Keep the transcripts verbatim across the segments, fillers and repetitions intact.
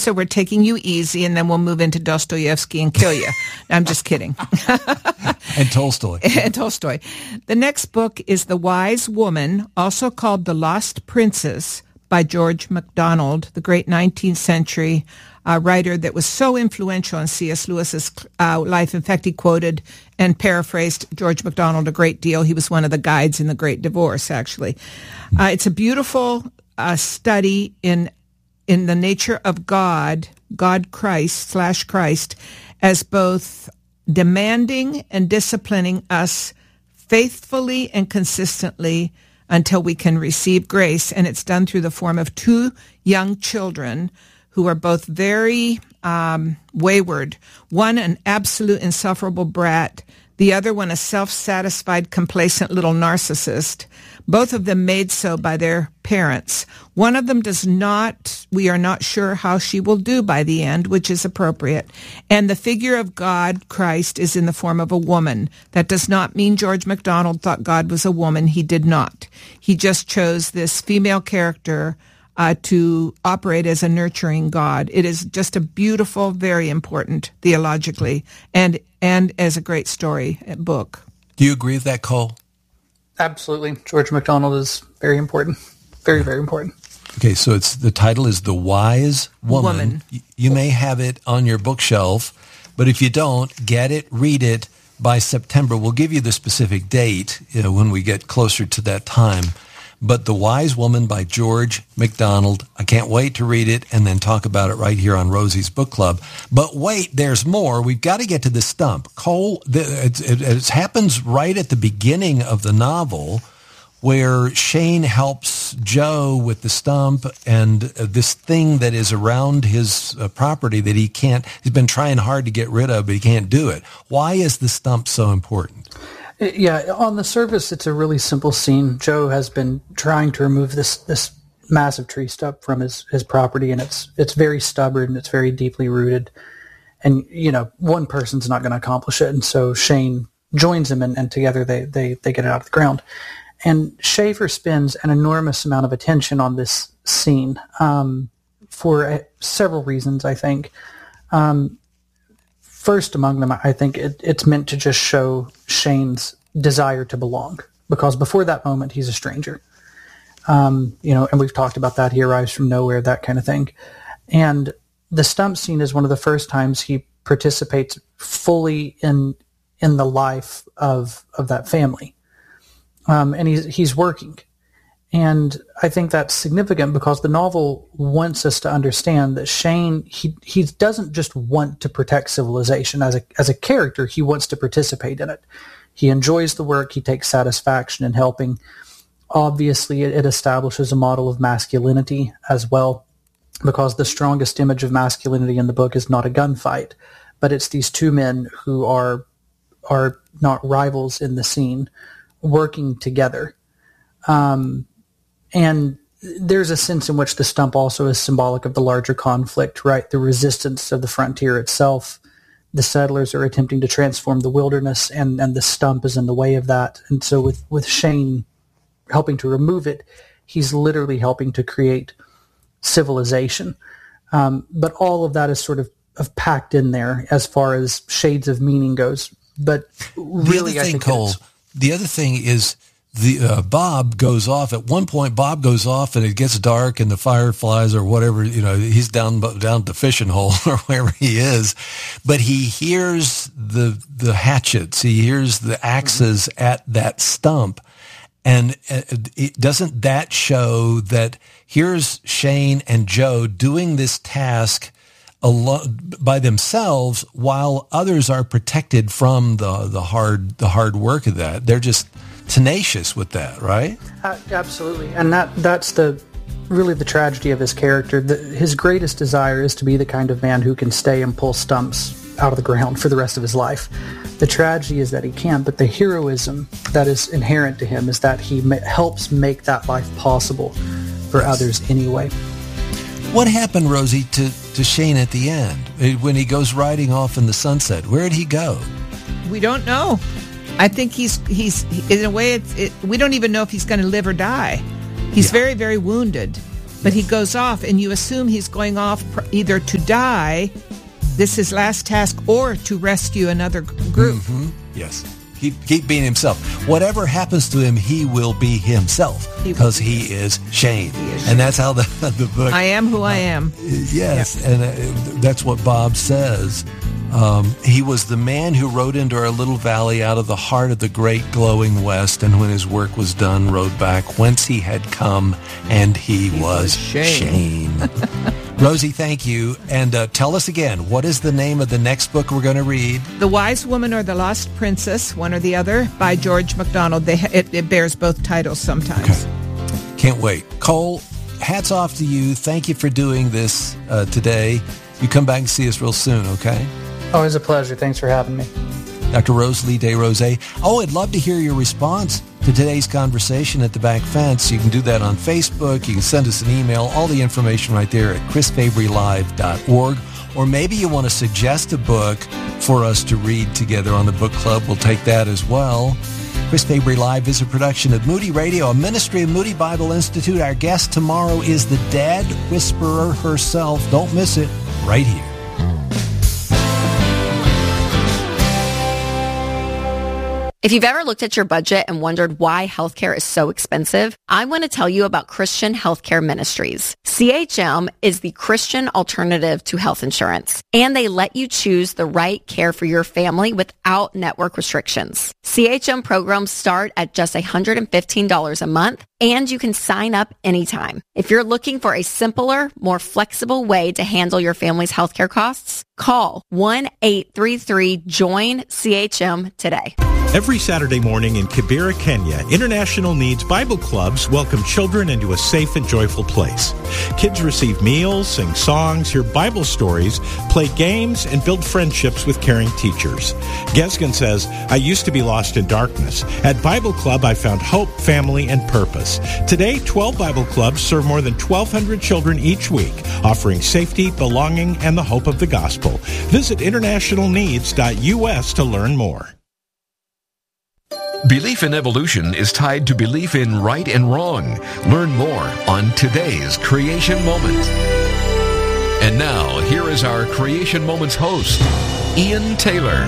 so we're taking you easy, and then we'll move into Dostoevsky and kill you. I'm just kidding. And Tolstoy. And Tolstoy. The next book is The Wise Woman, also called The Lost Princess, by George MacDonald, the great nineteenth century uh, writer that was so influential in C S. Lewis's uh, life. In fact, he quoted and paraphrased George MacDonald a great deal. He was one of the guides in The Great Divorce, actually. Uh, it's a beautiful uh, study in in the nature of God, God Christ slash Christ, as both demanding and disciplining us faithfully and consistently until we can receive grace. And it's done through the form of two young children who are both very um, wayward. One, an absolute insufferable brat. The other one, a self-satisfied, complacent little narcissist. Both of them made so by their parents. One of them does not, we are not sure how she will do by the end, which is appropriate. And the figure of God, Christ, is in the form of a woman. That does not mean George MacDonald thought God was a woman. He did not. He just chose this female character uh, to operate as a nurturing God. It is just a beautiful, very important theologically, and and as a great story book. Do you agree with that, Cole? Absolutely. George MacDonald is very important. Very, very important. Okay, so it's the title is The Wise Woman. Woman. You may have it on your bookshelf, but if you don't, get it, read it by September. We'll give you the specific date, you know, when we get closer to that time. But The Wise Woman by George MacDonald. I can't wait to read it and then talk about it right here on Rosie's Book Club. But wait, there's more. We've got to get to the stump. Cole, the, it, it, it happens right at the beginning of the novel where Shane helps Joe with the stump and uh, this thing that is around his uh, property that he can't, he's been trying hard to get rid of, but he can't do it. Why is the stump so important? Yeah, on the surface, it's a really simple scene. Joe has been trying to remove this this massive tree stump from his, his property, and it's it's very stubborn, it's very deeply rooted. And, you know, one person's not going to accomplish it, and so Shane joins him, and, and together they, they, they get it out of the ground. And Schaefer spends an enormous amount of attention on this scene um, for uh, several reasons, I think. Um First among them, I think it, it's meant to just show Shane's desire to belong, because before that moment, he's a stranger. Um, you know, and we've talked about that. He arrives from nowhere, that kind of thing. And the stump scene is one of the first times he participates fully in in the life of of that family. Um, and he's he's working. And I think that's significant because the novel wants us to understand that Shane, he he doesn't just want to protect civilization. As a as a character, he wants to participate in it. He enjoys the work. He takes satisfaction in helping. Obviously, it, it establishes a model of masculinity as well, because the strongest image of masculinity in the book is not a gunfight, but it's these two men who are are not rivals in the scene, working together. Um, And there's a sense in which the stump also is symbolic of the larger conflict, right? The resistance of the frontier itself. The settlers are attempting to transform the wilderness, and, and the stump is in the way of that. And so with, with Shane helping to remove it, he's literally helping to create civilization. Um, but all of that is sort of, of packed in there as far as shades of meaning goes. But really, the other thing, I think Cole, the other thing is, The uh, Bob goes off. At one point, Bob goes off, and it gets dark, and the fireflies or whatever, you know, he's down down at the fishing hole or wherever he is. But he hears the the hatchets. He hears the axes mm-hmm. at that stump. And it, doesn't that show that here's Shane and Joe doing this task alone by themselves, while others are protected from the the hard the hard work of that? They're just tenacious with that, right? Uh, absolutely. And that that's the really the tragedy of his character. The, his greatest desire is to be the kind of man who can stay and pull stumps out of the ground for the rest of his life. The tragedy is that he can't, but the heroism that is inherent to him is that he ma- helps make that life possible for yes. others anyway. What happened, Rosie, to, to Shane at the end when he goes riding off in the sunset? Where did he go? We don't know. I think he's, he's in a way, it's, it, we don't even know if he's going to live or die. He's yeah. very, very wounded. But he goes off, and you assume he's going off either to die, this is his last task, or to rescue another group. Mm-hmm. Yes. Keep, keep being himself. Whatever happens to him, he will be himself because he, he is Shane. He is Shane. And that's how the, the book... I am who uh, I am. Yes, yeah. and uh, that's what Bob says. Um, he was the man who rode into our little valley out of the heart of the great glowing west, and when his work was done, rode back whence he had come, and he, he was, was Shane. Shane. Rosie, thank you. And uh, tell us again, what is the name of the next book we're going to read? The Wise Woman or the Lost Princess, one or the other, by George MacDonald. They, it, it bears both titles sometimes. Okay. Can't wait. Cole, hats off to you. Thank you for doing this uh, today. You come back and see us real soon, okay? Always a pleasure. Thanks for having me. Doctor Rosalie DesRosiers. Oh, I'd love to hear your response to today's conversation at the Back Fence. You can do that on Facebook. You can send us an email. All the information right there at chris fabry live dot org. Or maybe you want to suggest a book for us to read together on the book club. We'll take that as well. Chris Fabry Live is a production of Moody Radio, a ministry of Moody Bible Institute. Our guest tomorrow is the Dad Whisperer herself. Don't miss it right here. If you've ever looked at your budget and wondered why healthcare is so expensive, I want to tell you about Christian Healthcare Ministries. C H M is the Christian alternative to health insurance, and they let you choose the right care for your family without network restrictions. C H M programs start at just one hundred fifteen dollars a month, and you can sign up anytime. If you're looking for a simpler, more flexible way to handle your family's healthcare costs, call one eight three three join C H M today. Every Saturday morning in Kibera, Kenya, International Needs Bible Clubs welcome children into a safe and joyful place. Kids receive meals, sing songs, hear Bible stories, play games, and build friendships with caring teachers. Gesgen says, I used to be lost in darkness. At Bible Club, I found hope, family, and purpose. Today, twelve Bible Clubs serve more than twelve hundred children each week, offering safety, belonging, and the hope of the gospel. Visit international needs dot U S to learn more. Belief in evolution is tied to belief in right and wrong. Learn more on today's Creation Moment. And now, here is our Creation Moments host, Ian Taylor.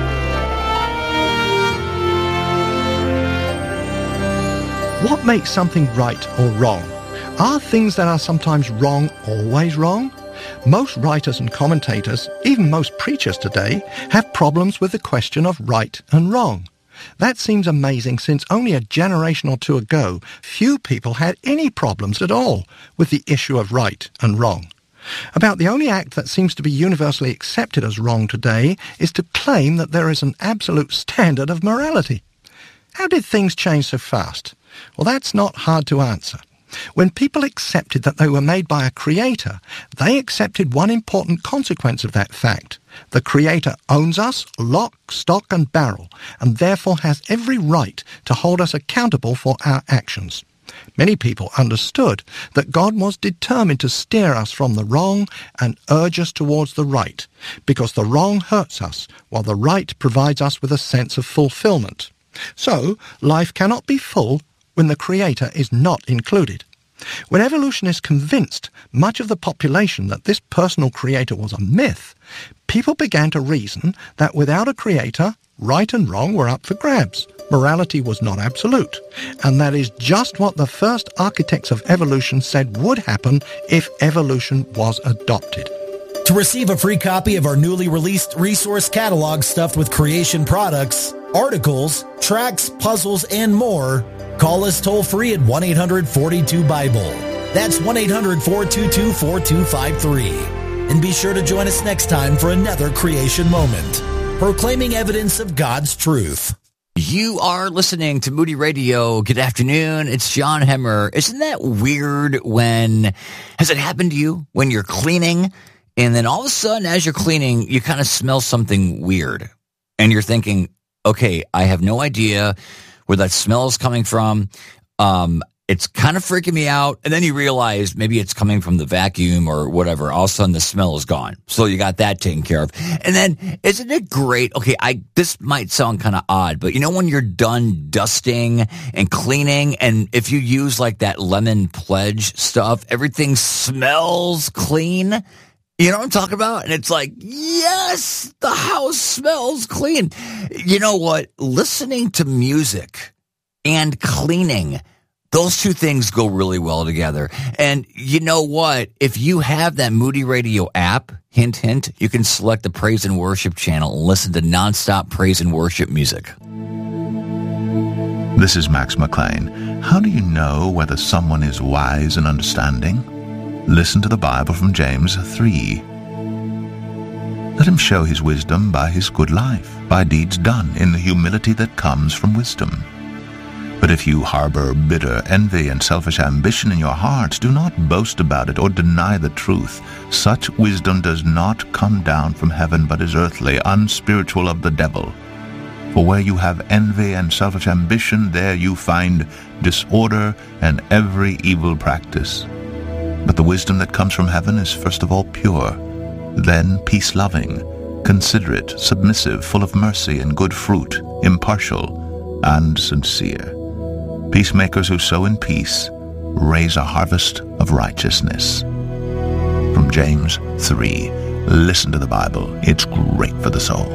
What makes something right or wrong? Are things that are sometimes wrong always wrong? Most writers and commentators, even most preachers today, have problems with the question of right and wrong. That seems amazing since only a generation or two ago, few people had any problems at all with the issue of right and wrong. About the only act that seems to be universally accepted as wrong today is to claim that there is an absolute standard of morality. How did things change so fast? Well, that's not hard to answer. When people accepted that they were made by a creator, they accepted one important consequence of that fact. The creator owns us, lock, stock, and barrel, and therefore has every right to hold us accountable for our actions. Many people understood that God was determined to steer us from the wrong and urge us towards the right, because the wrong hurts us, while the right provides us with a sense of fulfillment. So, life cannot be full when the Creator is not included. When evolution is convinced much of the population that this personal Creator was a myth, people began to reason that without a Creator, right and wrong were up for grabs. Morality was not absolute. And that is just what the first architects of evolution said would happen if evolution was adopted. To receive a free copy of our newly released resource catalog stuffed with creation products, articles, tracts, puzzles, and more, call us toll-free at one eight hundred four two Bible. That's one eight hundred four two two four two five three. And be sure to join us next time for another creation moment, proclaiming evidence of God's truth. You are listening to Moody Radio. Good afternoon. It's John Hemmer. Isn't that weird when, has it happened to you when you're cleaning and then all of a sudden as you're cleaning, you kind of smell something weird and you're thinking, okay, I have no idea where that smell is coming from. Um, it's kind of freaking me out. And then you realize maybe it's coming from the vacuum or whatever. All of a sudden the smell is gone. So you got that taken care of. And then isn't it great? Okay, I this might sound kind of odd, but you know when you're done dusting and cleaning, and if you use like that Lemon Pledge stuff, everything smells clean. You know what I'm talking about? And it's like, yes, the house smells clean. You know what? Listening to music and cleaning, those two things go really well together. And you know what? If you have that Moody Radio app, hint, hint, you can select the Praise and Worship channel and listen to nonstop praise and worship music. This is Max McLean. How do you know whether someone is wise and understanding? Listen to the Bible from James three. Let him show his wisdom by his good life, by deeds done in the humility that comes from wisdom. But if you harbor bitter envy and selfish ambition in your hearts, do not boast about it or deny the truth. Such wisdom does not come down from heaven, but is earthly, unspiritual, of the devil. For where you have envy and selfish ambition, there you find disorder and every evil practice. But the wisdom that comes from heaven is first of all pure, then peace-loving, considerate, submissive, full of mercy and good fruit, impartial, and sincere. Peacemakers who sow in peace raise a harvest of righteousness. From James three. Listen to the Bible. It's great for the soul.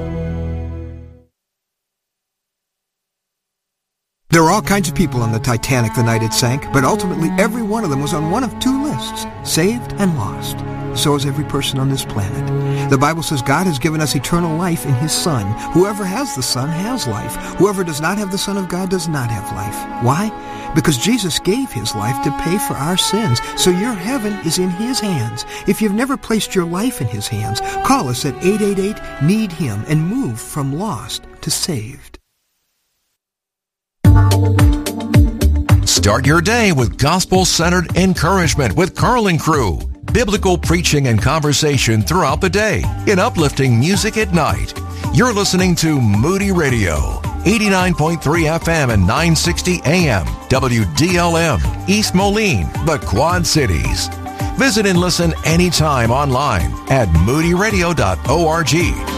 There were all kinds of people on the Titanic the night it sank, but ultimately every one of them was on one of two lists, saved and lost. So is every person on this planet. The Bible says God has given us eternal life in His Son. Whoever has the Son has life. Whoever does not have the Son of God does not have life. Why? Because Jesus gave His life to pay for our sins. So your heaven is in His hands. If you've never placed your life in His hands, call us at eight eight eight, need him and move from lost to saved. Start your day with gospel-centered encouragement with Carl and Crew. Biblical preaching and conversation throughout the day in uplifting music at night. You're listening to Moody Radio, eighty-nine point three F M and nine sixty A M, W D L M, East Moline, the Quad Cities. Visit and listen anytime online at moody radio dot org.